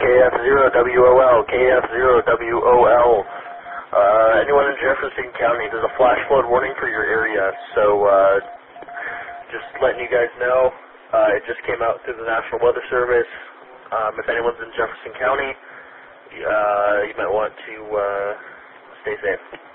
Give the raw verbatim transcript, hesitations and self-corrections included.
K F zero W O L, K F zero W O L. Uh, anyone in Jefferson County, there's a flash flood warning for your area, so uh, just letting you guys know. Uh, it just came out through the National Weather Service. Um, if anyone's in Jefferson County, uh, you might want to uh, stay safe.